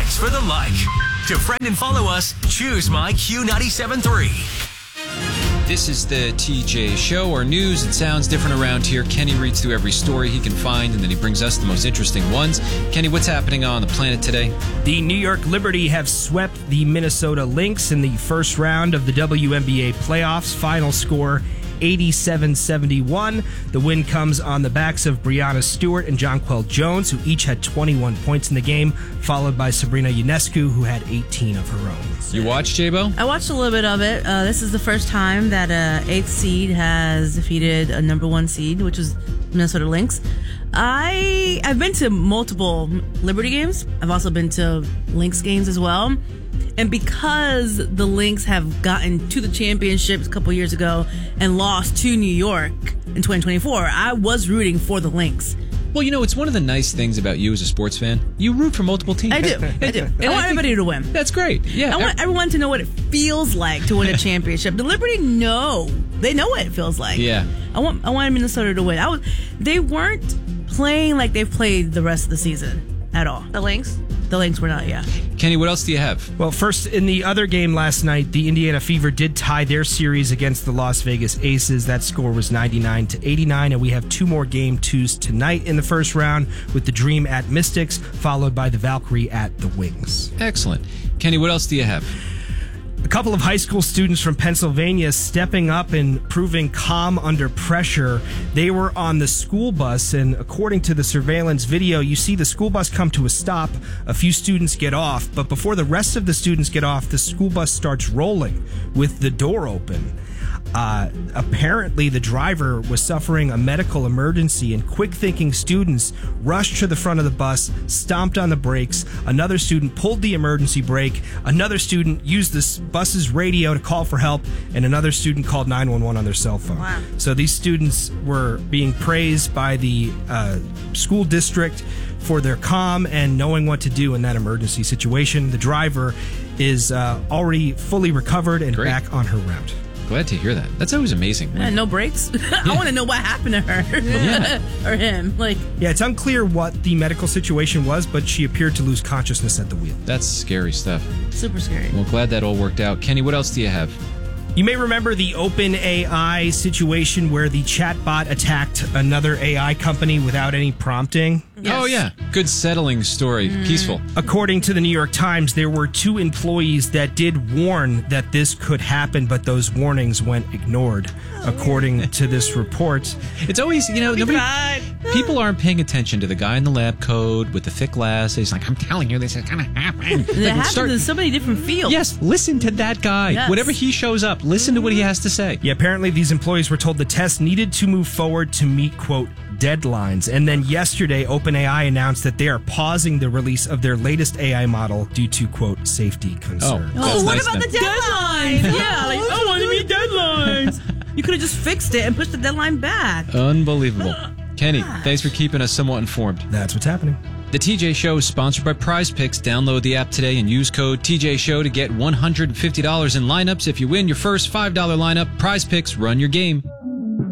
Thanks for the like. To friend and follow us, choose My Q97.3. This is the TJ Show, our news. It sounds different around here. Kenny reads through every story he can find, and then he brings us the most interesting ones. Kenny, what's happening on the planet today? The New York Liberty have swept the Minnesota Lynx in the first round of the WNBA playoffs. Final score 87-71. The win comes on the backs of Breanna Stewart and Jonquel Jones, who each had 21 points in the game, followed by Sabrina Ionescu, who had 18 of her own. You watched, J-Bo? I watched a little bit of it. This is the first time that a 8th seed has defeated a number 1 seed, which is Minnesota Lynx. I've been to multiple Liberty games. I've also been to Lynx games as well. And because the Lynx have gotten to the championships a couple years ago and lost to New York in 2024, I was rooting for the Lynx. Well, you know, it's one of the nice things about you as a sports fan. You root for multiple teams. I do. I want everybody to win. That's great. Yeah. I want everyone to know what it feels like to win a championship. The Liberty they know what it feels like. Yeah. I want Minnesota to win. They weren't playing like they've played the rest of the season at all. The Lynx? The Lynx were not, yeah. Kenny, what else do you have? Well, first, in the other game last night, the Indiana Fever did tie their series against the Las Vegas Aces. That score was 99-89, and we have 2 more game 2s tonight in the first round, with the Dream at Mystics, followed by the Valkyrie at the Wings. Excellent. Kenny, what else do you have? A couple of high school students from Pennsylvania stepping up and proving calm under pressure. They were on the school bus, and according to the surveillance video, you see the school bus come to a stop. A few students get off, but before the rest of the students get off, the school bus starts rolling with the door open. Apparently, the driver was suffering a medical emergency, and quick-thinking students rushed to the front of the bus, stomped on the brakes. Another student pulled the emergency brake. Another student used the bus's radio to call for help, and another student called 911 on their cell phone. Wow. So these students were being praised by the school district for their calm and knowing what to do in that emergency situation. The driver is already fully recovered and back on her route. Glad to hear that. That's always amazing. Yeah, no brakes. I want to know what happened to her or him. Yeah, it's unclear what the medical situation was, but she appeared to lose consciousness at the wheel. That's scary stuff. Super scary. Well, glad that all worked out. Kenny, what else do you have? You may remember the OpenAI situation where the chatbot attacked another AI company without any prompting. Yes. Oh, yeah. Good settling story. Peaceful. According to the New York Times, there were 2 employees that did warn that this could happen, but those warnings went ignored, according to this report. It's always, people aren't paying attention to the guy in the lab coat with the thick glasses. Like, I'm telling you, this is going to happen. It happens in so many different fields. Yes, listen to that guy. Yes. Whenever he shows up, listen to what he has to say. Yeah, apparently these employees were told the test needed to move forward to meet, quote, deadlines. And then yesterday, OpenAI announced that they are pausing the release of their latest AI model due to, quote, safety concerns. What nice about the deadlines? Yeah, I want to meet deadlines. You could have just fixed it and pushed the deadline back. Unbelievable. Kenny, thanks for keeping us somewhat informed. That's what's happening. The TJ Show is sponsored by Prize Picks. Download the app today and use code TJ Show to get $150 in lineups. If you win your first $5 lineup, Prize Picks, run your game.